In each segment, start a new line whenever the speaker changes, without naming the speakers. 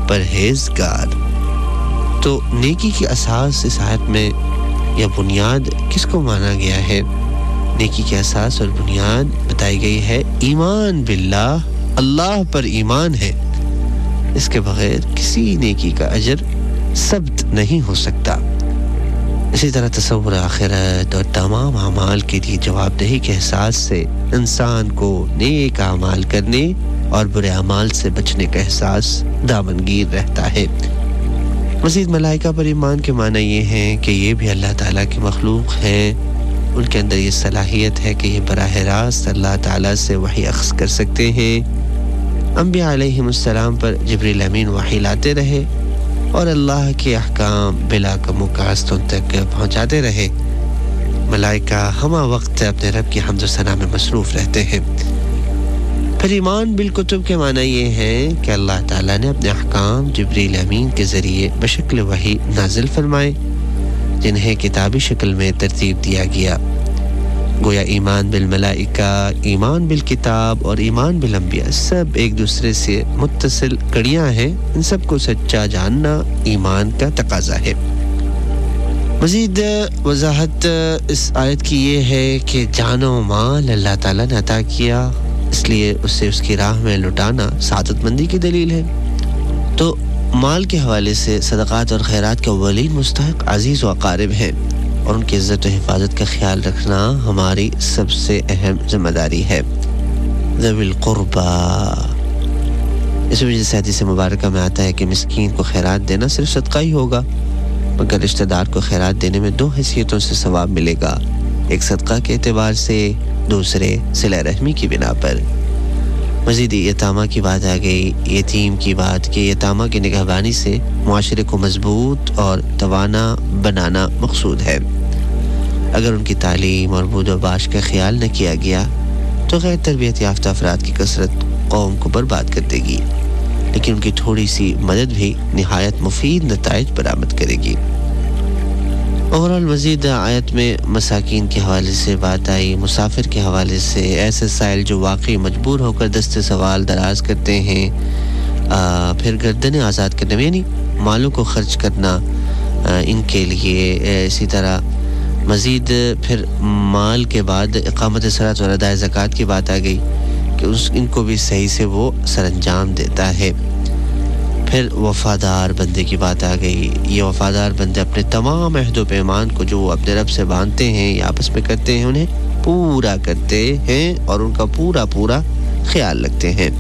پرہیزگار۔ تو نیکی کی اساس اس آیت میں یا بنیاد کس کو مانا گیا ہے؟ نیکی کی اساس اور بنیاد بتائی گئی ہے ایمان باللہ، اللہ پر ایمان ہے، اس کے بغیر کسی نیکی کا اجر ثبت نہیں ہو سکتا۔ اسی طرح تصور آخرت اور تمام اعمال کے لیے جواب دہی کے احساس سے انسان کو نیک اعمال کرنے اور برے اعمال سے بچنے کا احساس دامنگیر رہتا ہے۔ مزید ملائکہ پر ایمان کے معنی یہ ہیں کہ یہ بھی اللہ تعالیٰ کی مخلوق ہیں، ان کے اندر یہ صلاحیت ہے کہ یہ براہ راست اللہ تعالیٰ سے وحی اخذ کر سکتے ہیں۔ انبیاء علیہم السلام پر جبریل امین وحی لاتے رہے اور اللہ کے احکام بلا کم و کاست ان تک پہنچاتے رہے۔ ملائکہ ہمہ وقت اپنے رب کی حمد و ثنا میں مصروف رہتے ہیں۔ پھر ایمان بالکتب کے معنی یہ ہے کہ اللہ تعالیٰ نے اپنے احکام جبریل امین کے ذریعے بشکل وحی نازل فرمائے، جنہیں کتابی شکل میں ترتیب دیا گیا۔ گویا ایمان بالملائکہ، ایمان بالکتاب اور ایمان بالانبیاء سب ایک دوسرے سے متصل کڑیاں ہیں، ان سب کو سچا جاننا ایمان کا تقاضا ہے۔ مزید وضاحت اس آیت کی یہ ہے کہ جان و مال اللہ تعالیٰ نے عطا کیا، اس لیے اسے اس کی راہ میں لٹانا سعادت مندی کی دلیل ہے۔ تو مال کے حوالے سے صدقات اور خیرات کے اولین مستحق عزیز و اقارب ہیں، اور ان کی عزت و حفاظت کا خیال رکھنا ہماری سب سے اہم ذمہ داری ہے۔ ذوی القربہ، اس وجہ سے حدیث مبارکہ میں آتا ہے کہ مسکین کو خیرات دینا صرف صدقہ ہی ہوگا، مگر رشتہ دار کو خیرات دینے میں 2 حیثیتوں سے ثواب ملے گا، ایک صدقہ کے اعتبار سے، دوسرے صلہ رحمی کی بنا پر۔ مزید یتامہ کی بات آ گئی، یتیم کی بات کہ یتامہ کی نگہبانی سے معاشرے کو مضبوط اور توانا بنانا مقصود ہے۔ اگر ان کی تعلیم اور بود و باش کا خیال نہ کیا گیا تو غیر تربیت یافتہ افراد کی کثرت قوم کو برباد کر دے گی، لیکن ان کی تھوڑی سی مدد بھی نہایت مفید نتائج برآمد کرے گی۔ اوورال مزید آیت میں مساکین کے حوالے سے بات آئی، مسافر کے حوالے سے، ایسے سائل جو واقعی مجبور ہو کر دست سوال دراز کرتے ہیں، پھر گردنیں آزاد کرنے میں یعنی مالوں کو خرچ کرنا ان کے لیے۔ اسی طرح مزید پھر مال کے بعد اقامت صلاۃ اور ادائے زکوٰۃ کی بات آ گئی کہ ان کو بھی صحیح سے وہ سر انجام دیتا ہے۔ پھر وفادار بندے کی بات آ گئی، یہ وفادار بندے اپنے تمام عہد و پیمان کو جو وہ اپنے رب سے باندھتے ہیں یا آپس میں کرتے ہیں انہیں پورا کرتے ہیں اور ان کا پورا خیال رکھتے ہیں۔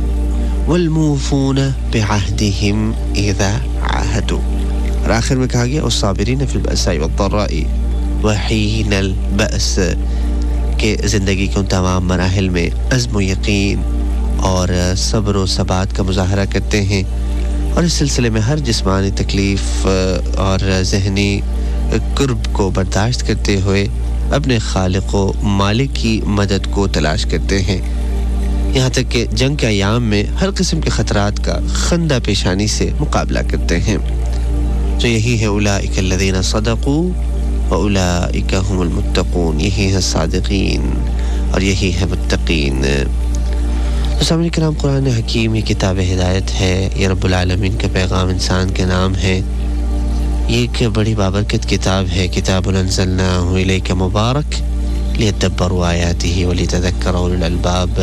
والموفون بعہدہم اذا عاہدوا، اور آخر میں کہا گیا والصابرین فی البأساء والضراء وحین البأس، کہ زندگی کے ان تمام مراحل میں عزم و یقین اور صبر و ثبات کا مظاہرہ کرتے ہیں، اور اس سلسلے میں ہر جسمانی تکلیف اور ذہنی کرب کو برداشت کرتے ہوئے اپنے خالق و مالک کی مدد کو تلاش کرتے ہیں، یہاں تک کہ جنگ کے ایام میں ہر قسم کے خطرات کا خندہ پیشانی سے مقابلہ کرتے ہیں۔ تو یہی ہے اولئک الذین صدقوا واولئک هم المتقون، یہی ہے صادقین اور یہی ہے متقین۔ سامعین کرام، قرآن حکیم یہ کتاب ہدایت ہے، یہ رب العالمین کا پیغام انسان کے نام ہے، یہ ایک بڑی بابرکت کتاب ہے، کتاب انزلناہ الیک مبارک لیدبروا آیاتہ ولتذکر اولو الالباب،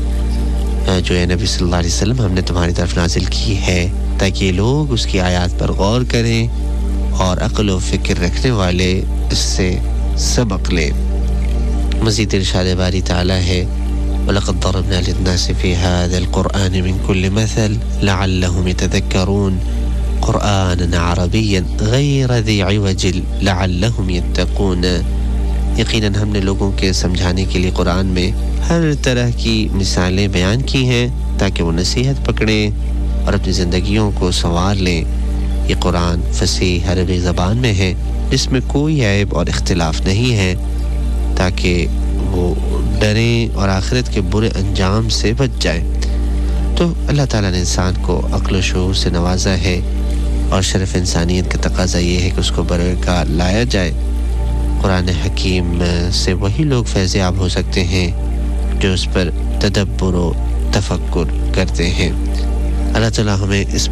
جو ہے نبی صلی اللہ علیہ وسلم ہم نے تمہاری طرف نازل کی ہے تاکہ لوگ اس کی آیات پر غور کریں اور عقل و فکر رکھنے والے اس سے سبق لیں۔ مزید ارشاد باری تعالی ہے وَلَقَدْ ضَرَبْنَا لِلنَّاسِ فِي هَذَا الْقُرْآنِ مِنْ كُلِّ مَثَلٍ لَعَلَّهُمْ يَتَذَكَّرُونَ قُرْآنًا عَرَبِيًّا غَيْرَ ذِي عِوَجٍ لَعَلَّهُمْ يَتَّقُونَ، یقیناً ہم نے لوگوں کے سمجھانے کے لیے قرآن میں ہر طرح کی مثالیں بیان کی ہیں تاکہ وہ نصیحت پکڑیں اور اپنی زندگیوں کو سنوار لیں۔ یہ قرآن فصیح عربی زبان میں ہے جس میں کوئی عیب اور اختلاف نہیں ہے تاکہ وہ ڈریں اور آخرت کے برے انجام سے بچ جائیں۔ تو اللہ تعالیٰ نے انسان کو عقل و شعور سے نوازا ہے اور شرف انسانیت کا تقاضا یہ ہے کہ اس کو برکار لایا جائے۔ قرآن حکیم سے وہی لوگ فیض یاب ہو سکتے ہیں جو اس پر تدبر و تفکر کرتے ہیں۔ اللہ تعالیٰ ہمیں اس